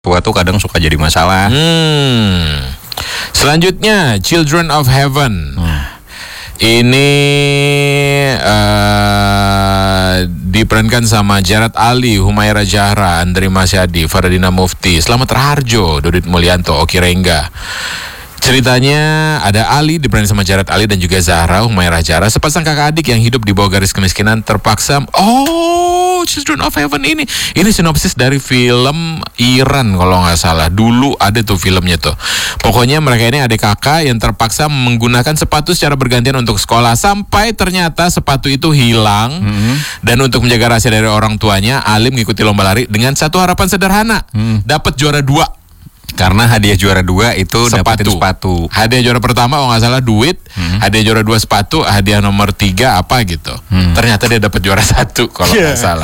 tua tuh kadang suka jadi masalah. Selanjutnya Children of Heaven. Ini diperankan sama Jared Ali, Humaira Zahra, Andri Masyadi, Fardina Mufti, Slamet Raharjo, Dodit Mulyanto, Oki Rengga. Ceritanya ada Ali diperankan sama Jared Ali dan juga Zahra, Humaira Zahra, sepasang kakak adik yang hidup di bawah garis kemiskinan terpaksa. Children of Heaven ini sinopsis dari film Iran kalau nggak salah. Dulu ada tuh filmnya tuh. Pokoknya mereka ini adik kakak yang terpaksa menggunakan sepatu secara bergantian untuk sekolah sampai ternyata sepatu itu hilang. Dan untuk menjaga rahasia dari orang tuanya, Ali mengikuti lomba lari dengan satu harapan sederhana, dapat juara 2. Karena hadiah juara 2 itu dapetin sepatu. Hadiah juara pertama kalau nggak salah duit, hadiah juara 2 sepatu, hadiah nomor 3 apa gitu. Ternyata dia dapat juara 1 kalau nggak salah.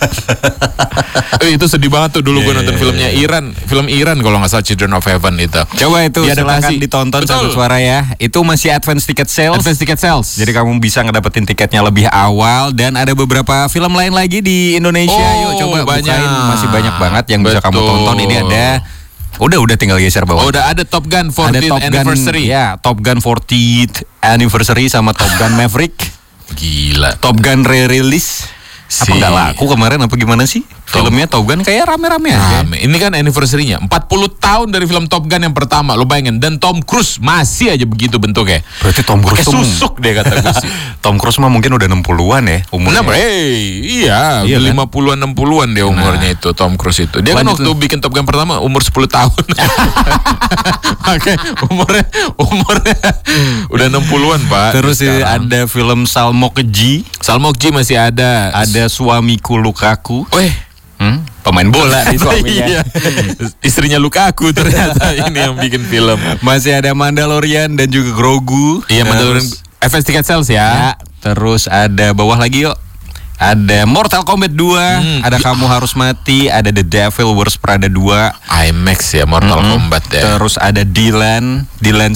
Itu sedih banget tuh dulu gue nonton filmnya film Iran kalau nggak salah, Children of Heaven itu. Coba itu silakan ditonton Sahabat Suara ya. Itu masih advance ticket sales. Jadi kamu bisa ngedapetin tiketnya lebih awal dan ada beberapa film lain lagi di Indonesia. Yuk coba bukain, masih banyak banget yang bisa kamu tonton. Ini ada Udah tinggal geser bawah. Udah ada Top Gun 40th Anniversary. Ya, Top Gun 40th Anniversary sama Top Gun Maverick. Gila. Top Gun re-release. Apa nggak laku kemarin apa gimana sih? Filmnya Top Gun kayak rame-rame aja. Ini kan anniversary-nya 40 tahun dari film Top Gun yang pertama. Lo bayangin. Dan Tom Cruise masih aja begitu bentuknya. Berarti Tom Cruise tuh susuk deh kata gue sih. Tom Cruise mah mungkin udah 60-an ya umurnya. Iya 50-an 60-an dia umurnya itu Tom Cruise itu. Dia kan waktu bikin Top Gun pertama umur 10 tahun. Makanya umurnya udah 60-an Pak. Terus ada film Salmokji masih ada. Ada Suamiku Lukaku. Pemain bola di Iya. suaminya. Istrinya Lukaku ternyata ini yang bikin film. Masih ada Mandalorian dan juga Grogu. Iya, Mandalorian advance ticket sales ya. Terus ada bawah lagi yuk. Ada Mortal Kombat 2, ada Kamu Harus Mati, ada The Devil Wears Prada 2, IMAX ya Mortal Kombat ya. Terus ada Dylan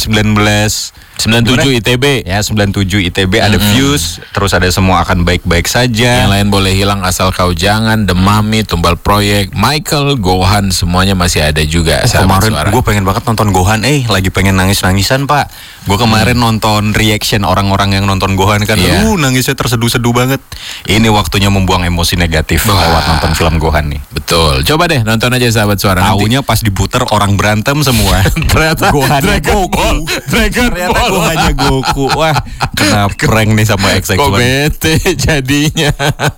97 ITB. Ya 97 ITB, ada Fuse, terus ada Semua Akan Baik-Baik Saja. Yang lain boleh hilang asal kau jangan, The Mummy, Tumbal Proyek, Michael, Gohan, semuanya masih ada juga. Kemarin gue pengen banget nonton Gohan, lagi pengen nangis-nangisan Pak. Gue kemarin nonton reaction orang-orang yang nonton Gohan kan, nangisnya terseduh-seduh banget. Ini waktunya membuang emosi negatif lewat nonton film Gohan nih. Betul. Coba deh nonton aja Sahabat Suara. Taunya pas diputer orang berantem semua. Ternyata Gohannya Goku. Ternyata Gohannya Goku. Wah, kena prank nih sama XX1. Kok bete jadinya.